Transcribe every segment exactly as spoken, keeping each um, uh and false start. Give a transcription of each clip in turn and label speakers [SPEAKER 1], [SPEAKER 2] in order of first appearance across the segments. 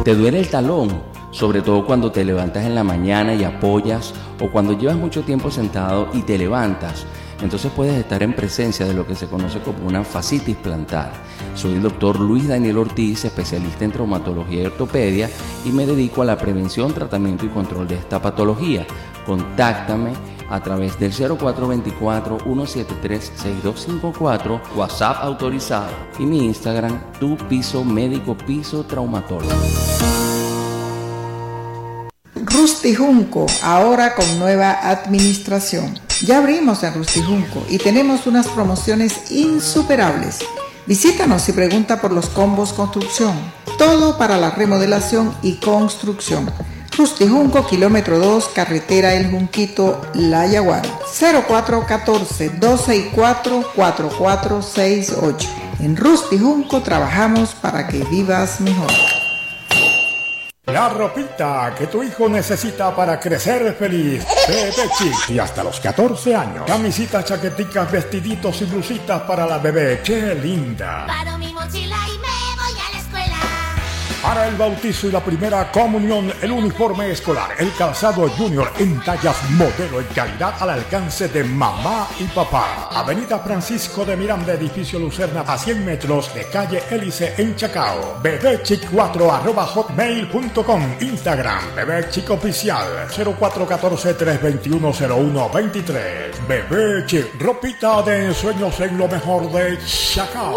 [SPEAKER 1] ¿Te duele el talón? Sobre todo cuando te levantas en la mañana y apoyas, o cuando llevas mucho tiempo sentado y te levantas. Entonces puedes estar en presencia de lo que se conoce como una fascitis plantar. Soy el doctor Luis Daniel Ortiz, especialista en traumatología y ortopedia, y me dedico a la prevención, tratamiento y control de esta patología. Contáctame a través del cero cuatro dos cuatro, uno siete tres, seis dos cinco cuatro, WhatsApp autorizado, y mi Instagram, tu piso médico piso traumatólogo.
[SPEAKER 2] Rusty Junco, ahora con nueva administración. Ya abrimos en Rusty Junco y tenemos unas promociones insuperables. Visítanos y pregunta por los combos construcción. Todo para la remodelación y construcción. Rusty Junco, kilómetro dos, carretera El Junquito, La Yaguara. cero cuatro uno cuatro, dos seis cuatro, cuatro cuatro seis ocho. En Rusty Junco trabajamos para que vivas mejor.
[SPEAKER 3] La ropita que tu hijo necesita para crecer feliz. Bebé Chic. Y hasta los catorce años. Camisitas, chaqueticas, vestiditos y blusitas para la bebé. ¡Qué linda!
[SPEAKER 4] Paro mi mochila y me voy a la escuela.
[SPEAKER 3] Para el bautizo y la primera comunión, el uniforme escolar, el calzado junior en tallas modelo y calidad al alcance de mamá y papá. Avenida Francisco de Miranda, edificio Lucerna, a cien metros de calle Hélice en Chacao. bebechic cuatro arroba hotmail punto com. Instagram, bebechic oficial, cero cuatro uno cuatro, tres dos uno, cero uno dos tres. Bebechic, ropita de ensueños en lo mejor de Chacao.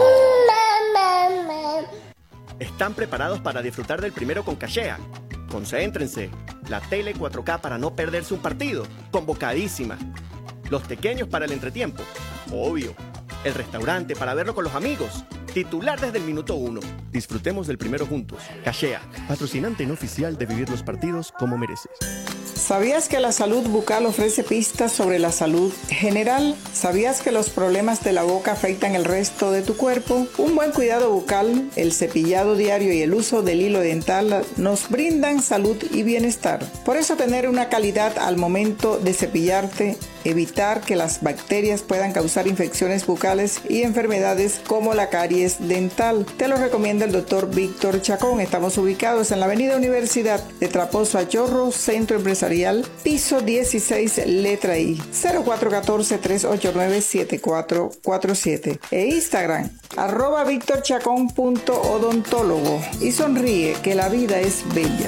[SPEAKER 5] ¿Están preparados para disfrutar del primero con Cachea? Concéntrense. La tele cuatro K para no perderse un partido. Convocadísima. Los pequeños para el entretiempo. Obvio. El restaurante para verlo con los amigos. Titular desde el minuto uno. Disfrutemos del primero juntos. Cachea, patrocinante no oficial de vivir los partidos como mereces.
[SPEAKER 2] ¿Sabías que la salud bucal ofrece pistas sobre la salud general? ¿Sabías que los problemas de la boca afectan el resto de tu cuerpo? Un buen cuidado bucal, el cepillado diario y el uso del hilo dental nos brindan salud y bienestar. Por eso tener una calidad al momento de cepillarte, evitar que las bacterias puedan causar infecciones bucales y enfermedades como la caries dental. Te lo recomienda el doctor Víctor Chacón. Estamos ubicados en la avenida Universidad de Traposo a Chorro, Centro Empresarial, piso dieciséis, letra I, cero cuatro uno cuatro, tres ocho nueve, siete cuatro cuatro siete. E Instagram, arroba victorchacón punto odontólogo. Y sonríe, que la vida es bella.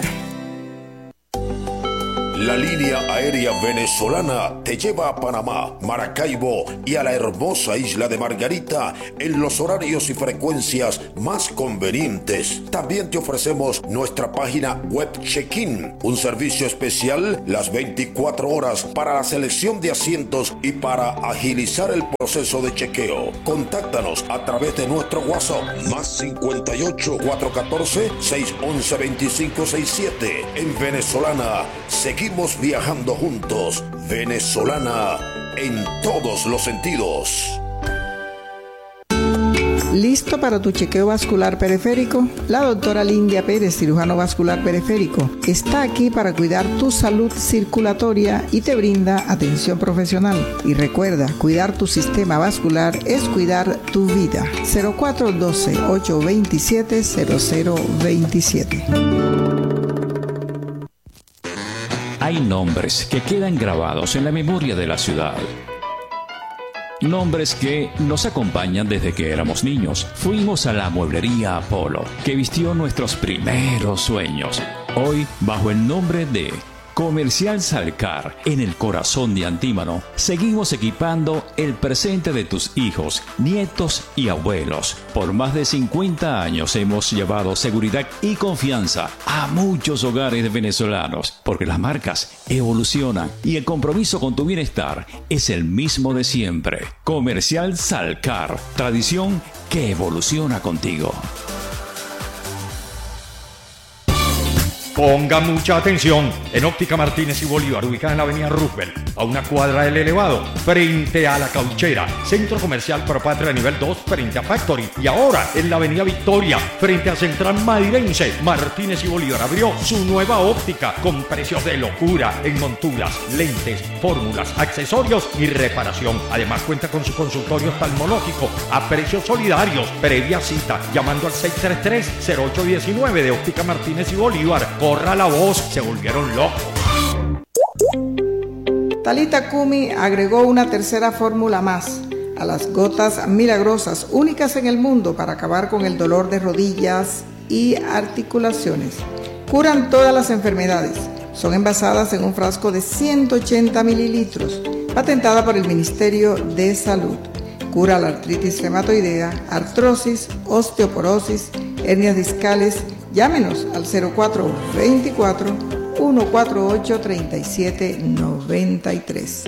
[SPEAKER 6] La línea aérea venezolana te lleva a Panamá, Maracaibo y a la hermosa isla de Margarita en los horarios y frecuencias más convenientes. También te ofrecemos nuestra página web Check-in, un servicio especial las veinticuatro horas para la selección de asientos y para agilizar el proceso de chequeo. Contáctanos a través de nuestro WhatsApp más cincuenta y ocho, cuatrocientos catorce, seiscientos once, veinticinco sesenta y siete. En Venezolana seguimos viajando juntos. Venezolana en todos los sentidos.
[SPEAKER 2] ¿Listo para tu chequeo vascular periférico? La doctora Lindia Pérez, cirujano vascular periférico, está aquí para cuidar tu salud circulatoria y te brinda atención profesional. Y recuerda, cuidar tu sistema vascular es cuidar tu vida. cero cuatro uno dos, ocho dos siete, cero cero dos siete.
[SPEAKER 7] Hay nombres que quedan grabados en la memoria de la ciudad. Nombres que nos acompañan desde que éramos niños. Fuimos a la mueblería Apolo, que vistió nuestros primeros sueños. Hoy, bajo el nombre de Comercial Salcar, en el corazón de Antímano, seguimos equipando el presente de tus hijos, nietos y abuelos. Por más de cincuenta años hemos llevado seguridad y confianza a muchos hogares venezolanos, porque las marcas evolucionan y el compromiso con tu bienestar es el mismo de siempre. Comercial Salcar, tradición que evoluciona contigo.
[SPEAKER 3] Ponga mucha atención. En Óptica Martínez y Bolívar, ubicada en la avenida Roosevelt, a una cuadra del elevado, frente a la Cauchera, Centro Comercial Propatria nivel dos, frente a Factory. Y ahora en la avenida Victoria, frente a Central Madirense, Martínez y Bolívar abrió su nueva óptica con precios de locura en monturas, lentes, fórmulas, accesorios y reparación. Además cuenta con su consultorio oftalmológico a precios solidarios. Previa cita llamando al seis tres tres, cero ocho uno nueve de Óptica Martínez y Bolívar. Corra la voz, se volvieron locos.
[SPEAKER 2] Talita Kumi agregó una tercera fórmula más a las gotas milagrosas, únicas en el mundo para acabar con el dolor de rodillas y articulaciones. Curan todas las enfermedades. Son envasadas en un frasco de ciento ochenta mililitros, patentada por el Ministerio de Salud. Cura la artritis reumatoidea, artrosis, osteoporosis, hernias discales. Llámenos al cero cuatro veinticuatro, ciento cuarenta y ocho, treinta y siete noventa y tres.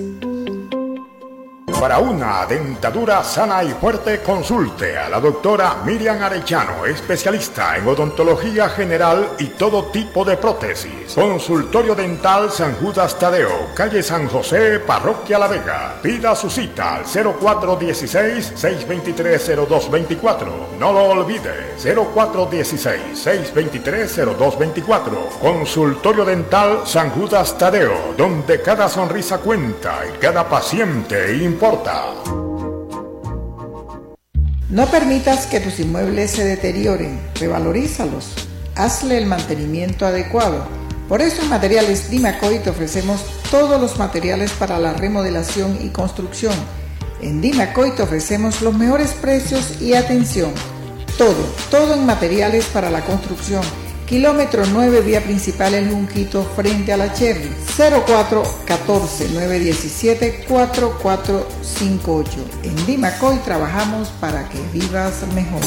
[SPEAKER 3] Para una dentadura sana y fuerte, consulte a la doctora Miriam Arellano, especialista en odontología general y todo tipo de prótesis. Consultorio Dental San Judas Tadeo, calle San José, Parroquia La Vega. Pida su cita al cero cuatro uno seis, seis dos tres, cero dos dos cuatro. No lo olvide, cero cuatro uno seis, seis dos tres, cero dos dos cuatro. Consultorio Dental San Judas Tadeo, donde cada sonrisa cuenta y cada paciente importa.
[SPEAKER 2] No permitas que tus inmuebles se deterioren, revalorízalos, hazle el mantenimiento adecuado. Por eso en Materiales Dimacoy te ofrecemos todos los materiales para la remodelación y construcción. En Dimacoy te ofrecemos los mejores precios y atención. Todo, todo en materiales para la construcción. Kilómetro nueve, vía principal en Junquito, frente a la Cherry. cero cuatro uno cuatro, nueve uno siete, cuatro cuatro cinco ocho. En Dimacoy trabajamos para que vivas mejor.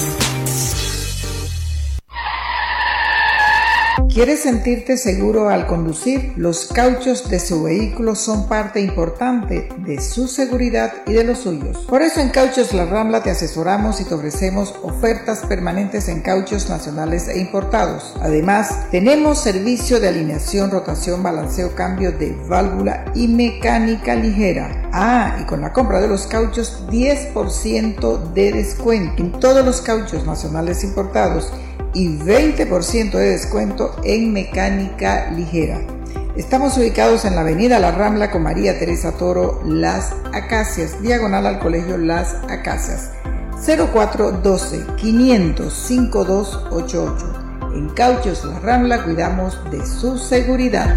[SPEAKER 2] ¿Quieres sentirte seguro al conducir? Los cauchos de su vehículo son parte importante de su seguridad y de los suyos. Por eso en Cauchos La Rambla te asesoramos y te ofrecemos ofertas permanentes en cauchos nacionales e importados. Además, tenemos servicio de alineación, rotación, balanceo, cambio de válvula y mecánica ligera. Ah, y con la compra de los cauchos, diez por ciento de descuento en todos los cauchos nacionales importados y veinte por ciento de descuento en mecánica ligera. Estamos ubicados en la avenida La Rambla con María Teresa Toro, Las Acacias, diagonal al Colegio Las Acacias. cero cuatro uno dos, quinientos, cincuenta y dos ochenta y ocho. En Cauchos La Rambla cuidamos de su seguridad.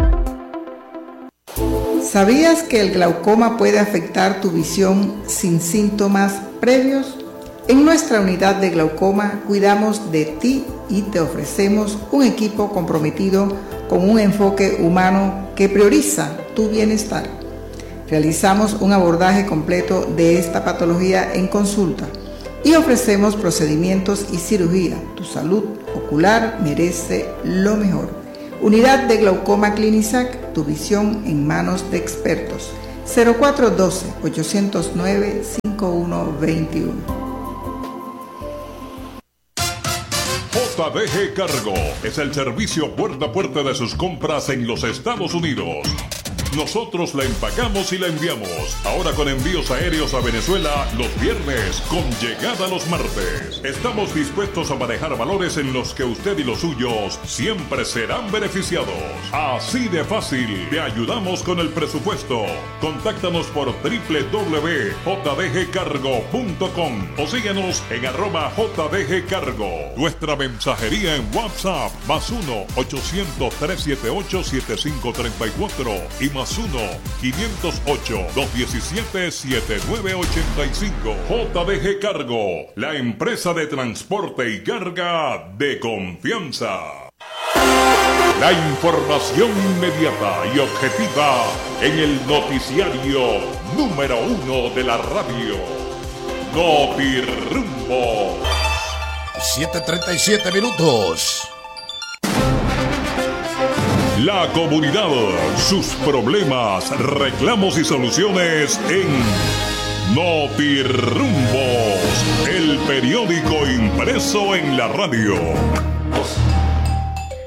[SPEAKER 2] ¿Sabías que el glaucoma puede afectar tu visión sin síntomas previos? En nuestra unidad de glaucoma cuidamos de ti y te ofrecemos un equipo comprometido con un enfoque humano que prioriza tu bienestar. Realizamos un abordaje completo de esta patología en consulta y ofrecemos procedimientos y cirugía. Tu salud ocular merece lo mejor. Unidad de glaucoma Clinisac, tu visión en manos de expertos. cero cuatro uno dos, ocho cero nueve, cinco uno dos uno.
[SPEAKER 8] J D G Cargo es el servicio puerta a puerta de sus compras en los Estados Unidos. Nosotros la empacamos y la enviamos. Ahora con envíos aéreos a Venezuela los viernes, con llegada los martes. Estamos dispuestos a manejar valores en los que usted y los suyos siempre serán beneficiados. Así de fácil, te ayudamos con el presupuesto. Contáctanos por doble u doble u doble u punto j d g cargo punto com o síguenos en arroba J D G Cargo. Nuestra mensajería en WhatsApp, más uno, ochocientos, trescientos setenta y ocho, setenta y cinco treinta y cuatro y más más uno, quinientos ocho, doscientos diecisiete, setenta y nueve ochenta y cinco. J D G Cargo, la empresa de transporte y carga de confianza. La información inmediata y objetiva en el noticiario número uno de la radio. Notirumbo.
[SPEAKER 6] siete treinta y siete minutos.
[SPEAKER 8] La comunidad, sus problemas, reclamos y soluciones en Notirumbos, el periódico impreso en la radio.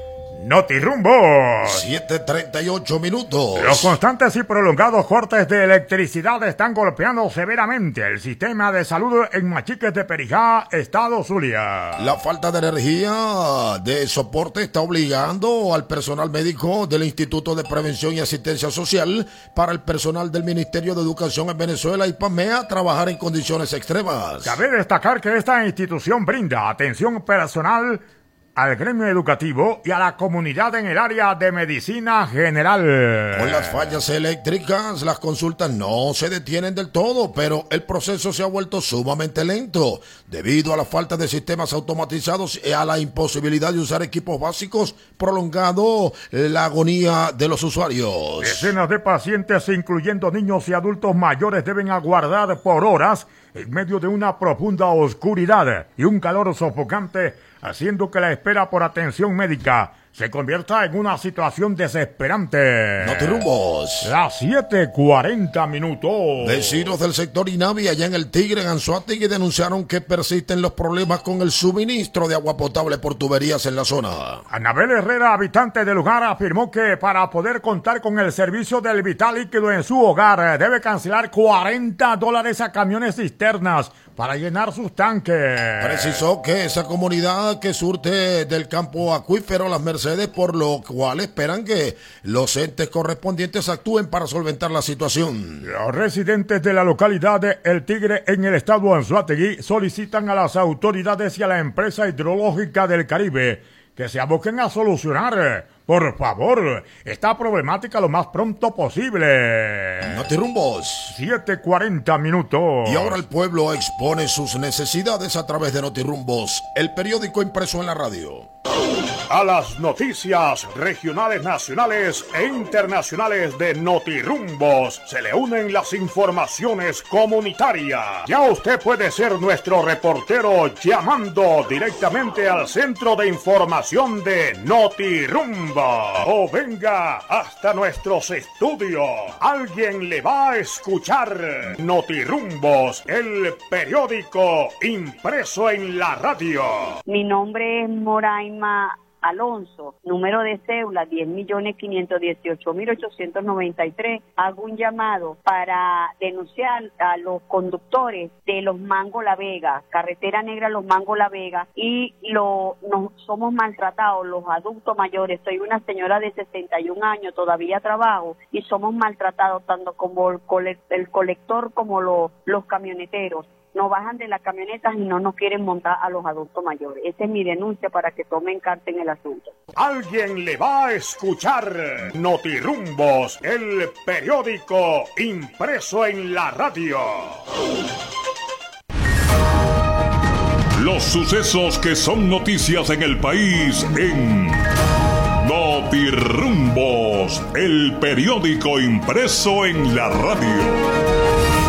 [SPEAKER 3] Notirumbo.
[SPEAKER 6] siete treinta y ocho minutos.
[SPEAKER 3] Los constantes y prolongados cortes de electricidad están golpeando severamente el sistema de salud en Machiques de Perijá, Estado Zulia.
[SPEAKER 6] La falta de energía de soporte está obligando al personal médico del Instituto de Prevención y Asistencia Social para el personal del Ministerio de Educación en Venezuela y PAMEA a trabajar en condiciones extremas.
[SPEAKER 3] Cabe destacar que esta institución brinda atención personal al gremio educativo y a la comunidad en el área de medicina general.
[SPEAKER 6] Con las fallas eléctricas, las consultas no se detienen del todo, pero el proceso se ha vuelto sumamente lento debido a la falta de sistemas automatizados y a la imposibilidad de usar equipos básicos, prolongando la agonía de los usuarios.
[SPEAKER 3] Decenas de pacientes, incluyendo niños y adultos mayores, deben aguardar por horas en medio de una profunda oscuridad y un calor sofocante, haciendo que la espera por atención médica se convierta en una situación desesperante.
[SPEAKER 6] Notirumbos.
[SPEAKER 3] Las siete cuarenta minutos.
[SPEAKER 6] Vecinos del sector Inavi, allá en el Tigre, en Anzoátegui, denunciaron que persisten los problemas con el suministro de agua potable por tuberías en la zona.
[SPEAKER 3] Anabel Herrera, habitante del lugar, afirmó que para poder contar con el servicio del vital líquido en su hogar, debe cancelar cuarenta dólares a camiones cisternas para llenar sus tanques.
[SPEAKER 6] Precisó que esa comunidad que surte del campo acuífero Las Mercedes, por lo cual esperan que los entes correspondientes actúen para solventar la situación.
[SPEAKER 3] Los residentes de la localidad de El Tigre en el estado de Anzoátegui solicitan a las autoridades y a la empresa hidrológica del Caribe que se aboquen a solucionar, por favor, esta problemática lo más pronto posible.
[SPEAKER 6] Notirumbos.
[SPEAKER 3] siete cuarenta minutos.
[SPEAKER 6] Y ahora el pueblo expone sus necesidades a través de Notirumbos, el periódico impreso en la radio.
[SPEAKER 3] A las noticias regionales, nacionales e internacionales de Notirumbos se le unen las informaciones comunitarias. Ya usted puede ser nuestro reportero llamando directamente al centro de información de Notirumbo. O venga hasta nuestros estudios. Alguien le va a escuchar. Notirumbos, el periódico impreso en la radio.
[SPEAKER 9] Mi nombre es Moraima Alonso, número de cédula diez millones quinientos dieciocho mil ochocientos noventa y tres. Hago un llamado para denunciar a los conductores de Los Mangos La Vega, carretera negra Los Mangos La Vega, y lo, nos somos maltratados los adultos mayores. Soy una señora de sesenta y un años, todavía trabajo, y somos maltratados tanto como el, cole, el colector como lo, los camioneteros. Nos bajan de las camionetas y no nos quieren montar a los adultos mayores. Esa es mi denuncia para que tomen carta en el asunto.
[SPEAKER 3] Alguien le va a escuchar. Notirumbos, el periódico impreso en la radio.
[SPEAKER 8] Los sucesos que son noticias en el país en Notirumbos, el periódico impreso en la radio.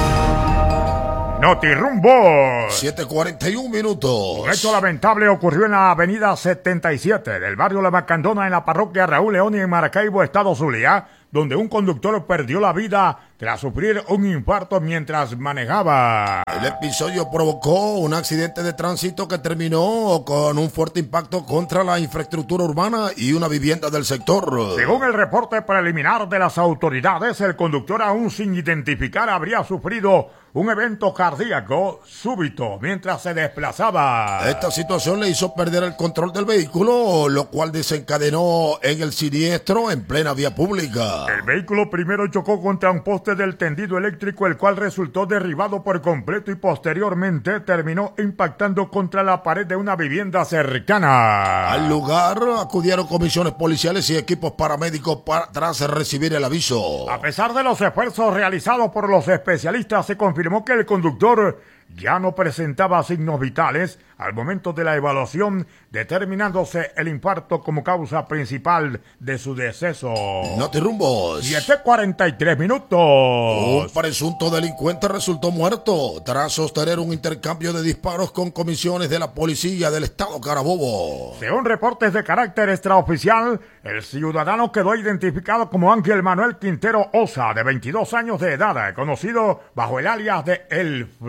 [SPEAKER 3] Notirumbos.
[SPEAKER 6] siete cuarenta y un minutos.
[SPEAKER 3] Un hecho lamentable ocurrió en la avenida setenta y siete del barrio La Macandona en la parroquia Raúl León y en Maracaibo, Estado Zulia, donde un conductor perdió la vida tras sufrir un infarto mientras manejaba.
[SPEAKER 6] El episodio provocó un accidente de tránsito que terminó con un fuerte impacto contra la infraestructura urbana y una vivienda del sector.
[SPEAKER 3] Según el reporte preliminar de las autoridades, el conductor, aún sin identificar, habría sufrido un evento cardíaco súbito mientras se desplazaba.
[SPEAKER 6] Esta situación le hizo perder el control del vehículo, lo cual desencadenó en el siniestro en plena vía pública.
[SPEAKER 3] El vehículo primero chocó contra un poste del tendido eléctrico, el cual resultó derribado por completo y posteriormente terminó impactando contra la pared de una vivienda cercana.
[SPEAKER 6] Al lugar acudieron comisiones policiales y equipos paramédicos para, tras recibir el aviso.
[SPEAKER 3] A pesar de los esfuerzos realizados por los especialistas, se confirmó que el conductor ya no presentaba signos vitales al momento de la evaluación, determinándose el infarto como causa principal de su deceso.
[SPEAKER 6] Notirumbos.
[SPEAKER 3] siete cuarenta y tres minutos.
[SPEAKER 6] Un presunto delincuente resultó muerto tras sostener un intercambio de disparos con comisiones de la policía del estado Carabobo.
[SPEAKER 3] Según reportes de carácter extraoficial, el ciudadano quedó identificado como Ángel Manuel Quintero Osa, de veintidós años de edad, conocido bajo el alias de El Flaco.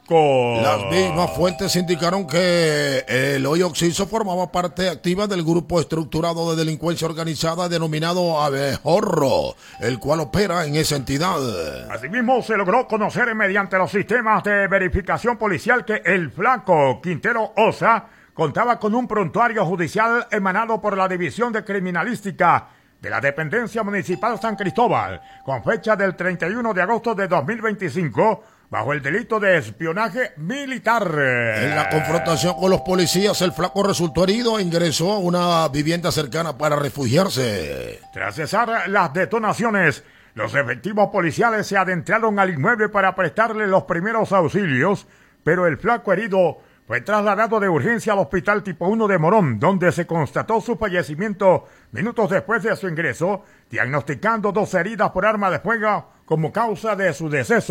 [SPEAKER 3] flaco.
[SPEAKER 6] Las mismas fuentes indicaron que el hoy occiso formaba parte activa del grupo estructurado de delincuencia organizada denominado Abejorro, el cual opera en esa entidad.
[SPEAKER 3] Asimismo, se logró conocer mediante los sistemas de verificación policial que el flaco Quintero Osa contaba con un prontuario judicial emanado por la División de Criminalística de la Dependencia Municipal San Cristóbal, con fecha del treinta y uno de agosto de dos mil veinticinco, bajo el delito de espionaje militar.
[SPEAKER 6] En la confrontación con los policías, el flaco resultó herido e ingresó a una vivienda cercana para refugiarse.
[SPEAKER 3] Tras cesar las detonaciones, los efectivos policiales se adentraron al inmueble para prestarle los primeros auxilios, pero el flaco herido fue trasladado de urgencia al Hospital Tipo uno de Morón, donde se constató su fallecimiento minutos después de su ingreso, diagnosticando dos heridas por arma de fuego como causa de su deceso.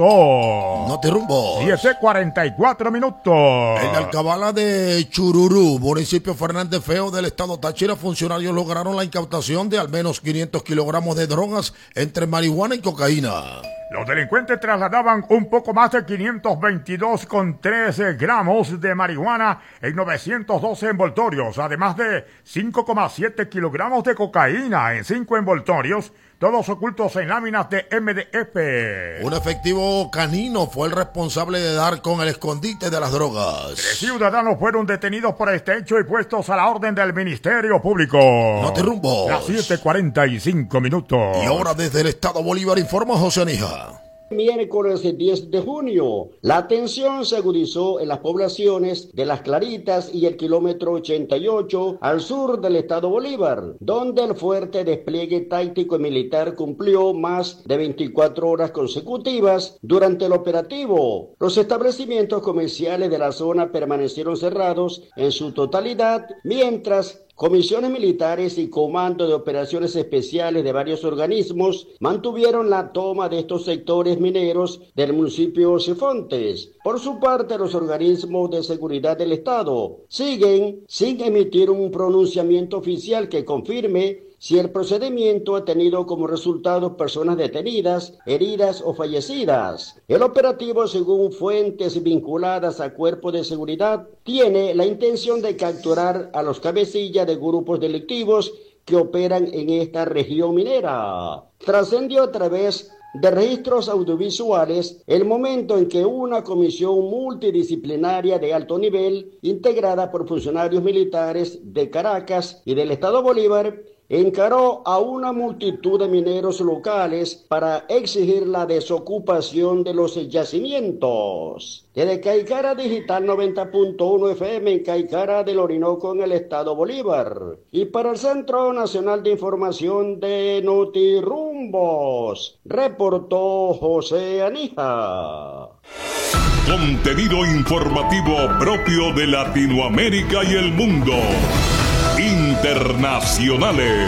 [SPEAKER 6] No te rumbo.
[SPEAKER 3] diez cuarenta y cuatro minutos.
[SPEAKER 6] En la alcabala de Chururú, municipio Fernández Feo del estado Táchira, funcionarios lograron la incautación de al menos quinientos kilogramos de drogas entre marihuana y cocaína.
[SPEAKER 3] Los delincuentes trasladaban un poco más de quinientos veintidós con trece gramos de marihuana en novecientos doce envoltorios, además de cinco coma siete kilogramos de cocaína en cinco envoltorios, todos ocultos en láminas de M D F.
[SPEAKER 6] Un efectivo canino fue el responsable de dar con el escondite de las drogas.
[SPEAKER 3] Tres ciudadanos fueron detenidos por este hecho y puestos a la orden del Ministerio Público.
[SPEAKER 6] No te rumbo.
[SPEAKER 3] Las siete cuarenta y cinco minutos.
[SPEAKER 6] Y ahora desde el estado Bolívar informa José Anija.
[SPEAKER 10] Miércoles diez de junio, la tensión se agudizó en las poblaciones de Las Claritas y el kilómetro ochenta y ocho al sur del estado Bolívar, donde el fuerte despliegue táctico y militar cumplió más de veinticuatro horas consecutivas durante el operativo. Los establecimientos comerciales de la zona permanecieron cerrados en su totalidad, mientras comisiones militares y comando de operaciones especiales de varios organismos mantuvieron la toma de estos sectores mineros del municipio Cifontes. Por su parte, los organismos de seguridad del Estado siguen sin emitir un pronunciamiento oficial que confirme si el procedimiento ha tenido como resultado personas detenidas, heridas o fallecidas. El operativo, según fuentes vinculadas a cuerpos de seguridad, tiene la intención de capturar a los cabecillas de grupos delictivos que operan en esta región minera. Trascendió a través de registros audiovisuales el momento en que una comisión multidisciplinaria de alto nivel, integrada por funcionarios militares de Caracas y del Estado Bolívar, encaró a una multitud de mineros locales para exigir la desocupación de los yacimientos. Desde Caicara Digital noventa punto uno F M en Caicara del Orinoco en el estado Bolívar. Y para el Centro Nacional de Información de Notirumbos, reportó José Anija.
[SPEAKER 8] Contenido informativo propio de Latinoamérica y el mundo. Internacionales.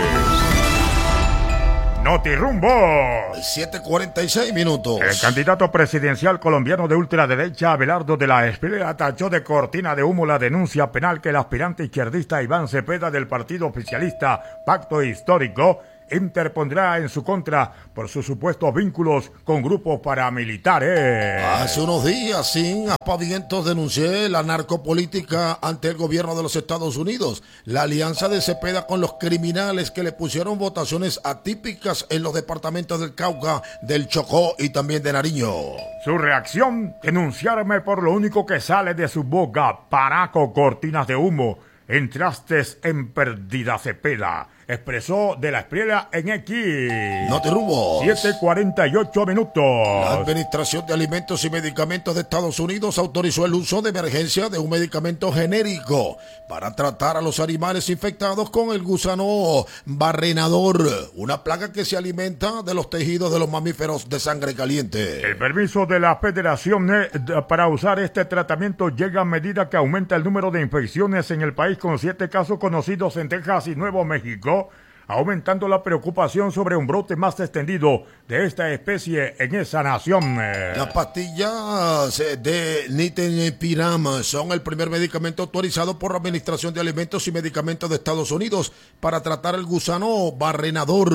[SPEAKER 3] Notirumbo.
[SPEAKER 6] siete cuarenta y seis minutos.
[SPEAKER 3] El candidato presidencial colombiano de ultraderecha, Abelardo de la Espriella, tachó de cortina de humo la denuncia penal que el aspirante izquierdista Iván Cepeda del partido oficialista Pacto Histórico interpondrá en su contra por sus supuestos vínculos con grupos paramilitares.
[SPEAKER 6] Hace unos días, sin aspavientos, denuncié la narcopolítica ante el gobierno de los Estados Unidos, la alianza de Cepeda con los criminales que le pusieron votaciones atípicas en los departamentos del Cauca, del Chocó y también de Nariño.
[SPEAKER 3] Su reacción, denunciarme por lo único que sale de su boca, paraco, cortinas de humo. Entraste en pérdida, Cepeda, expresó de la Espriella en X.
[SPEAKER 6] No te rumbo.
[SPEAKER 3] siete cuarenta y ocho minutos.
[SPEAKER 6] La Administración de Alimentos y Medicamentos de Estados Unidos autorizó el uso de emergencia de un medicamento genérico para tratar a los animales infectados con el gusano barrenador, una plaga que se alimenta de los tejidos de los mamíferos de sangre caliente.
[SPEAKER 3] El permiso de la Federación para usar este tratamiento llega a medida que aumenta el número de infecciones en el país, con siete casos conocidos en Texas y Nuevo México, aumentando la preocupación sobre un brote más extendido de esta especie en esa nación.
[SPEAKER 6] Las pastillas de Nitiviram son el primer medicamento autorizado por la Administración de Alimentos y Medicamentos de Estados Unidos para tratar el gusano barrenador,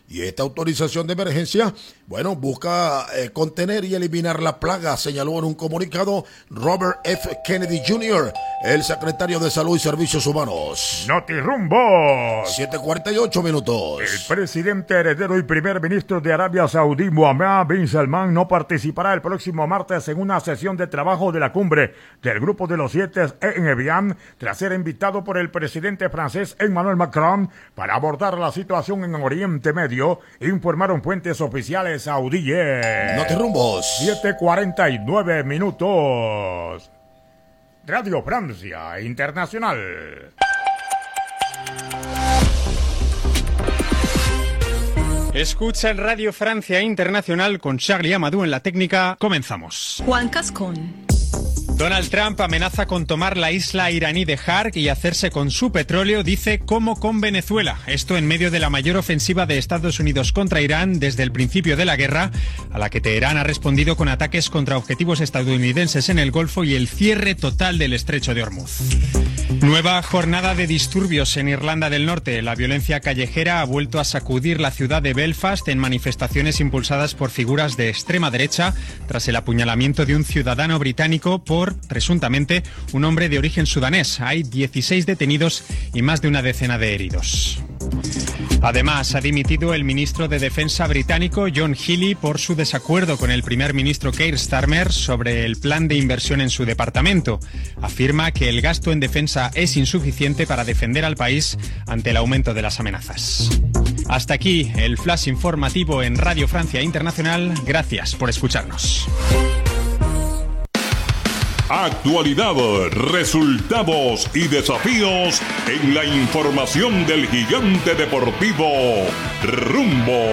[SPEAKER 6] Y esta autorización de emergencia, bueno, busca eh, contener y eliminar la plaga, señaló en un comunicado Robert F. Kennedy junior, el secretario de Salud y Servicios Humanos.
[SPEAKER 3] Notirumbo.
[SPEAKER 6] siete cuarenta y ocho minutos.
[SPEAKER 3] El presidente heredero y primer ministro de Arabia Saudí, Mohammed bin Salman, no participará el próximo martes en una sesión de trabajo de la cumbre del Grupo de los Siete en Evian, tras ser invitado por el presidente francés Emmanuel Macron para abordar la situación en Oriente Medio, informaron fuentes oficiales saudíes.
[SPEAKER 6] Notirrumbos.
[SPEAKER 3] siete cuarenta y nueve minutos. Radio Francia Internacional.
[SPEAKER 11] Escucha en Radio Francia Internacional con Charlie Amadou en la técnica. Comenzamos.
[SPEAKER 12] Juan Cascón.
[SPEAKER 11] Donald Trump amenaza con tomar la isla iraní de Hark y hacerse con su petróleo, dice, como con Venezuela. Esto en medio de la mayor ofensiva de Estados Unidos contra Irán desde el principio de la guerra, a la que Teherán ha respondido con ataques contra objetivos estadounidenses en el Golfo y el cierre total del Estrecho de Hormuz. Nueva jornada de disturbios en Irlanda del Norte. La violencia callejera ha vuelto a sacudir la ciudad de Belfast en manifestaciones impulsadas por figuras de extrema derecha tras el apuñalamiento de un ciudadano británico por, presuntamente, un hombre de origen sudanés. Hay dieciséis detenidos y más de una decena de heridos. Además, ha dimitido el ministro de Defensa británico John Healey por su desacuerdo con el primer ministro Keir Starmer sobre el plan de inversión en su departamento. Afirma que el gasto en defensa es insuficiente para defender al país ante el aumento de las amenazas. Hasta aquí el flash informativo en Radio Francia Internacional. Gracias por escucharnos.
[SPEAKER 8] Actualidad, resultados y desafíos en la información del gigante deportivo Rumbo.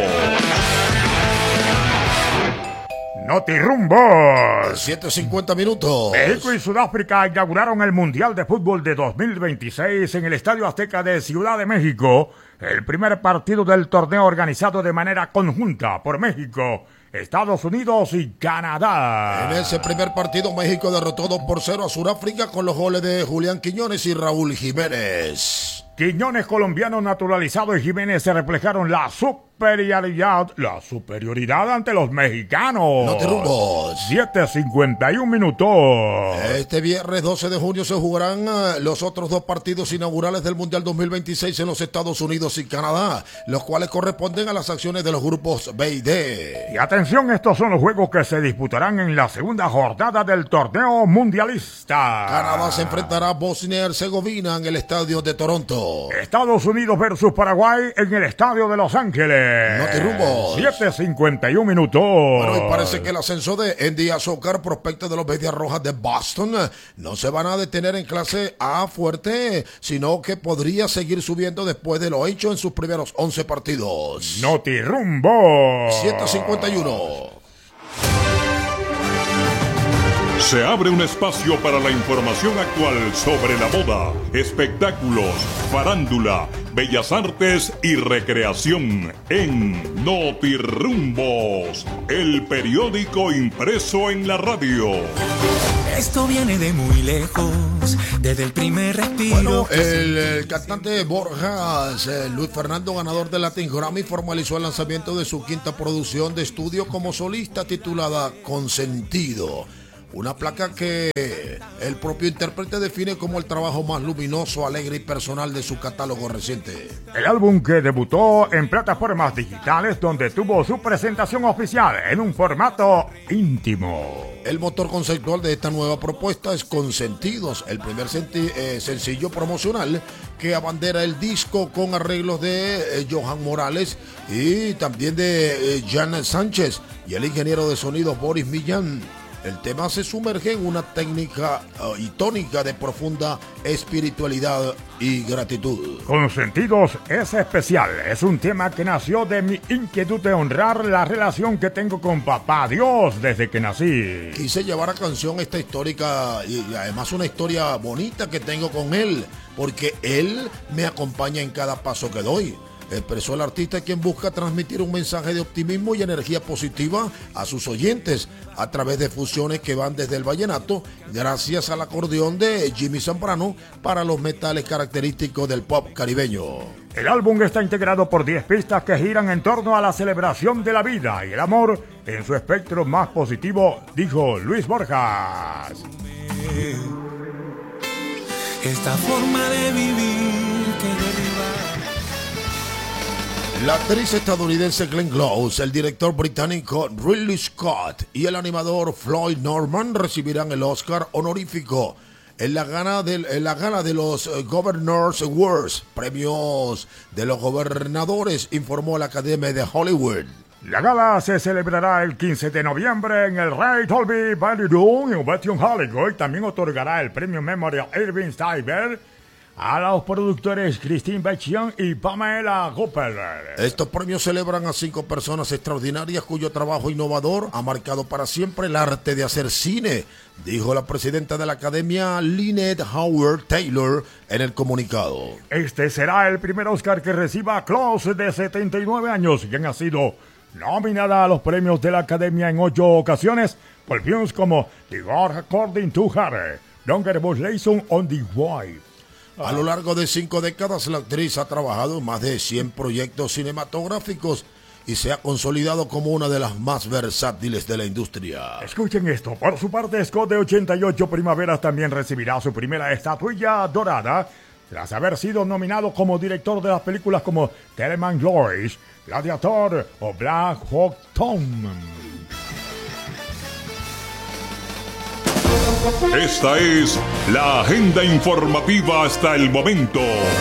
[SPEAKER 3] Notirrumbos.
[SPEAKER 6] siete cincuenta minutos.
[SPEAKER 3] México y Sudáfrica inauguraron el Mundial de Fútbol de dos mil veintiséis en el Estadio Azteca de Ciudad de México, el primer partido del torneo organizado de manera conjunta por México, Estados Unidos y Canadá.
[SPEAKER 6] En ese primer partido, México derrotó dos por cero a Sudáfrica con los goles de Julián Quiñones y Raúl Jiménez.
[SPEAKER 3] Quiñones, colombiano naturalizado, y Jiménez se reflejaron la superioridad, la superioridad ante los mexicanos.
[SPEAKER 6] Notirrumbos.
[SPEAKER 3] siete cincuenta y un minutos.
[SPEAKER 6] Este viernes doce de junio se jugarán uh, los otros dos partidos inaugurales del Mundial dos mil veintiséis en los Estados Unidos y Canadá, los cuales corresponden a las acciones de los grupos B y D.
[SPEAKER 3] Y atención, estos son los juegos que se disputarán en la segunda jornada del torneo mundialista.
[SPEAKER 6] Canadá se enfrentará a Bosnia y Herzegovina en el estadio de Toronto.
[SPEAKER 3] Estados Unidos versus Paraguay en el estadio de Los Ángeles.
[SPEAKER 6] Notirrumbos.
[SPEAKER 3] siete cincuenta y un minutos.
[SPEAKER 6] Bueno, y parece que el ascenso de Andy Azócar, prospecto de los Medias Rojas de Boston, no se van a detener en clase A fuerte, sino que podría seguir subiendo después de lo hecho en sus primeros once partidos.
[SPEAKER 3] Notirrumbos.
[SPEAKER 6] siete cincuenta y uno.
[SPEAKER 8] Se abre un espacio para la información actual sobre la moda, espectáculos, farándula, bellas artes y recreación en Notirrumbos, el periódico impreso en la radio.
[SPEAKER 13] Esto viene de muy lejos, desde el primer respiro.
[SPEAKER 6] Bueno, el, el cantante Borjas, eh, Luis Fernando, ganador del Latin Grammy, formalizó el lanzamiento de su quinta producción de estudio como solista titulada Consentido. Una placa que el propio intérprete define como el trabajo más luminoso, alegre y personal de su catálogo reciente.
[SPEAKER 3] El álbum que debutó en plataformas digitales, donde tuvo su presentación oficial en un formato íntimo.
[SPEAKER 6] El motor conceptual de esta nueva propuesta es Consentidos, el primer senti- eh, sencillo promocional que abandera el disco con arreglos de eh, Johan Morales y también de eh, Jan Sánchez y el ingeniero de sonido Boris Millán. El tema se sumerge en una técnica uh, y tónica de profunda espiritualidad y gratitud.
[SPEAKER 3] Consentidos es especial. Es un tema que nació de mi inquietud de honrar la relación que tengo con Papá Dios desde que nací.
[SPEAKER 6] Quise llevar a canción esta histórica y, y además una historia bonita que tengo con él, porque él me acompaña en cada paso que doy. expresó el artista, quien busca transmitir un mensaje de optimismo y energía positiva a sus oyentes a través de fusiones que van desde el vallenato, gracias al acordeón de Jimmy Zambrano, para los metales característicos del pop caribeño.
[SPEAKER 3] El álbum está integrado por diez pistas que giran en torno a la celebración de la vida y el amor en su espectro más positivo, dijo Luis Borjas.
[SPEAKER 13] Esta forma de vivir que derriba.
[SPEAKER 6] La actriz estadounidense Glenn Close, el director británico Ridley Scott y el animador Floyd Norman recibirán el Oscar honorífico en la gala de, en la gala de los Governors Awards, premios de los gobernadores, informó la Academia de Hollywood.
[SPEAKER 3] La gala se celebrará el quince de noviembre en el Ray Dolby Ballroom en West Hollywood. También otorgará el premio Memorial Irving Stiver a los productores Christine Bachchan y Pamela Cooper.
[SPEAKER 6] Estos premios celebran a cinco personas extraordinarias cuyo trabajo innovador ha marcado para siempre el arte de hacer cine, dijo la presidenta de la Academia, Lynette Howard Taylor, en el comunicado.
[SPEAKER 3] Este será el primer Oscar que reciba Close, de setenta y nueve años, quien ha sido nominada a los premios de la Academia en ocho ocasiones por films como The God According to Her, Longer Lesson on the Wife.
[SPEAKER 6] A lo largo de cinco décadas, la actriz ha trabajado en más de cien proyectos cinematográficos y se ha consolidado como una de las más versátiles de la industria.
[SPEAKER 3] Escuchen esto. Por su parte, Scott, de ochenta y ocho primaveras, también recibirá su primera estatuilla dorada tras haber sido nominado como director de las películas como Thelma y Louise, Gladiator o Black Hawk Down.
[SPEAKER 8] Esta es la agenda informativa hasta el momento.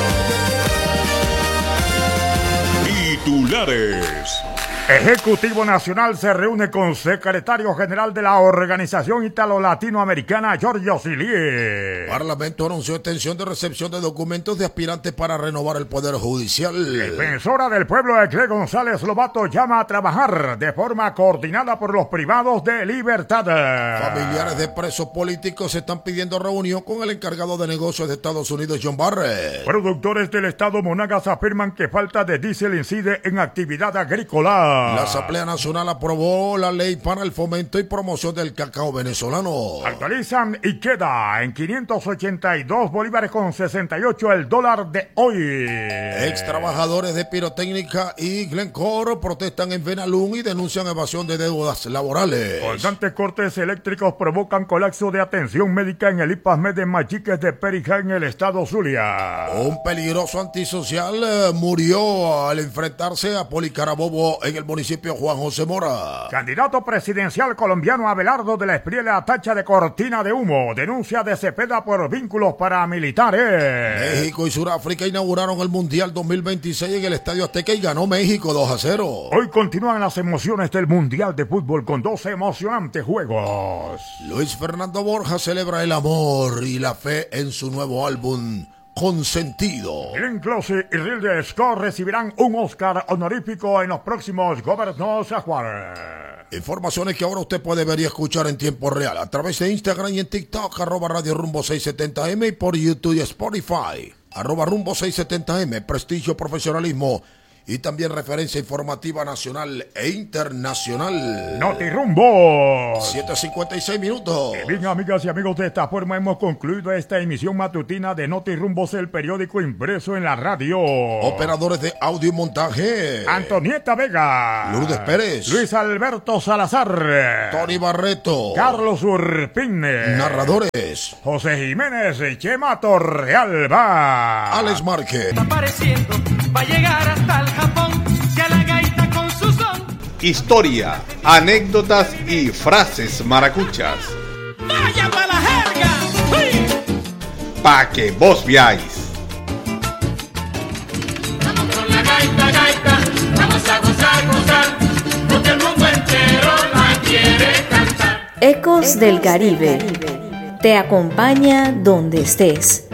[SPEAKER 8] Titulares.
[SPEAKER 3] Ejecutivo Nacional se reúne con secretario general de la Organización Italo-Latinoamericana, Giorgio Silie.
[SPEAKER 6] Parlamento anunció extensión de recepción de documentos de aspirantes para renovar el Poder Judicial.
[SPEAKER 3] Defensora del Pueblo, Ecle González Lobato, llama a trabajar de forma coordinada por los privados de libertad.
[SPEAKER 6] Familiares de presos políticos están pidiendo reunión con el encargado de negocios de Estados Unidos, John Barrett.
[SPEAKER 3] Productores del estado Monagas afirman que falta de diésel incide en actividad agrícola.
[SPEAKER 6] La Asamblea Nacional aprobó la ley para el fomento y promoción del cacao venezolano.
[SPEAKER 3] Actualizan y queda en quinientos ochenta y dos bolívares con sesenta y ocho el dólar de hoy.
[SPEAKER 6] Ex trabajadores de Pirotécnica y Glencore protestan en Benalún y denuncian evasión de deudas laborales.
[SPEAKER 3] Constantes cortes eléctricos provocan colapso de atención médica en el IPASMED de Machiques de Perijá, en el estado Zulia.
[SPEAKER 6] Un peligroso antisocial eh, murió al enfrentarse a Policarabobo en el municipio Juan José Mora.
[SPEAKER 3] Candidato presidencial colombiano Abelardo de la Espriella tacha de cortina de humo. Denuncia de Cepeda por vínculos paramilitares.
[SPEAKER 6] México y Sudáfrica inauguraron el Mundial dos mil veintiséis en el Estadio Azteca y ganó México dos a cero.
[SPEAKER 3] Hoy continúan las emociones del Mundial de Fútbol con dos emocionantes juegos.
[SPEAKER 6] Luis Fernando Borja celebra el amor y la fe en su nuevo álbum Consentido.
[SPEAKER 3] Glenn Close y Ridley Scott recibirán un Oscar honorífico en los próximos Governors Awards.
[SPEAKER 6] Informaciones que ahora usted puede ver y escuchar en tiempo real a través de Instagram y en TikTok, arroba Radio Rumbo seiscientos setenta eme, y por YouTube y Spotify, arroba Rumbo seiscientos setenta eme, prestigio, profesionalismo y también referencia informativa nacional e internacional.
[SPEAKER 3] Notirumbo.
[SPEAKER 6] siete cincuenta y seis minutos.
[SPEAKER 3] Y bien, amigas y amigos, de esta forma hemos concluido esta emisión matutina de Notirumbos, el periódico impreso en la radio.
[SPEAKER 6] Operadores de audio y montaje:
[SPEAKER 3] Antonieta Vega,
[SPEAKER 6] Lourdes Pérez,
[SPEAKER 3] Luis Alberto Salazar,
[SPEAKER 6] Tony Barreto,
[SPEAKER 3] Carlos Urpín,
[SPEAKER 6] narradores:
[SPEAKER 3] José Jiménez, Chema Torrealba,
[SPEAKER 6] Alex Márquez.
[SPEAKER 12] Está apareciendo, va a llegar hasta el Japón, ya la gaita con su son.
[SPEAKER 14] Historia, anécdotas y frases maracuchas.
[SPEAKER 12] ¡Vaya pa' la jerga! ¡Uy!
[SPEAKER 14] Pa' que vos veáis.
[SPEAKER 12] Vamos con la gaita, gaita, vamos a gozar, gozar, porque el mundo entero la quiere cantar.
[SPEAKER 15] Ecos del Caribe te acompaña donde estés.